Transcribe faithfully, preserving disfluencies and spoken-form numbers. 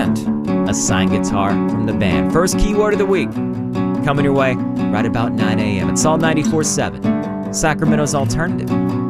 and a signed guitar from the band. First keyword of the week coming your way right about nine A M It's all ninety-four point seven, Sacramento's alternative.